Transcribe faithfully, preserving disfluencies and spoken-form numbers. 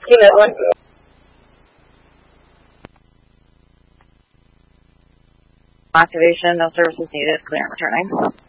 Unit one. Activation, no services needed, clear and returning.